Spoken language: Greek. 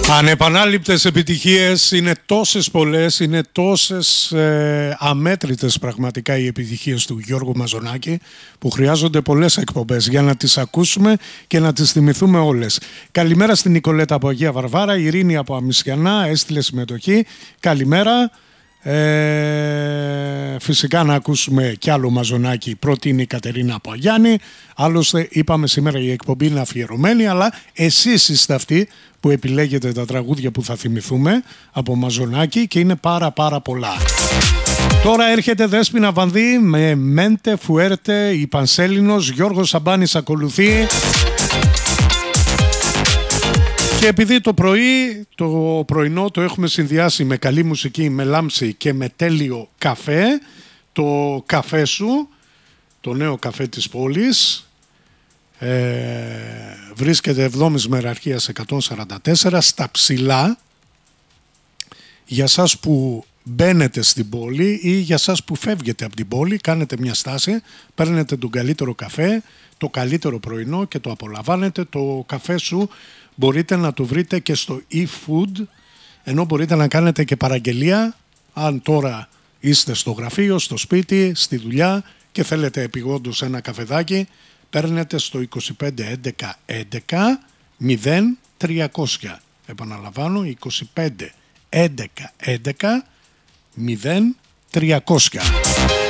Ανεπανάληπτες επιτυχίες, είναι τόσες πολλές, είναι τόσες αμέτρητες πραγματικά οι επιτυχίες του Γιώργου Μαζονάκη, που χρειάζονται πολλές εκπομπές για να τις ακούσουμε και να τις θυμηθούμε όλες. Καλημέρα στην Νικολέτα από Αγία Βαρβάρα, η Ειρήνη από Αμισιανά έστειλε συμμετοχή. Καλημέρα. Φυσικά να ακούσουμε κι άλλο Μαζονάκη. Πρώτη είναι η Κατερίνα από Αγιάννη. Άλλωστε είπαμε σήμερα η εκπομπή είναι αφιερωμένη, αλλά εσείς είστε αυτοί που επιλέγετε τα τραγούδια που θα θυμηθούμε από Μαζονάκη και είναι πάρα πολλά. Τώρα έρχεται Δέσποινα Βανδύ με Μέντε Φουέρτε, η Πανσέλινος, Γιώργος Σαμπάνης ακολουθεί. Και επειδή το πρωινό το έχουμε συνδυάσει με καλή μουσική, με λάμψη και με τέλειο καφέ, το καφέ σου, το νέο καφέ της πόλης, βρίσκεται 7ης Μεραρχίας 144 στα ψηλά. Για σας που μπαίνετε στην πόλη ή για σας που φεύγετε από την πόλη, κάνετε μια στάση, παίρνετε τον καλύτερο καφέ, το καλύτερο πρωινό και το απολαμβάνετε. Το καφέ σου μπορείτε να το βρείτε και στο eFood, ενώ μπορείτε να κάνετε και παραγγελία αν τώρα είστε στο γραφείο, στο σπίτι, στη δουλειά και θέλετε επειγόντως ένα καφεδάκι. Παίρνετε στο 25 11 11 0300. Επαναλαμβάνω, 25 11 11 0300.